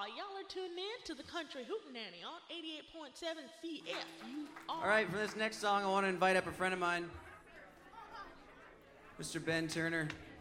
y'all are tuned in to the Country Hootenanny on 88.7 CFUR. All right, for this next song, I want to invite up a friend of mine, Mr. Ben Turner.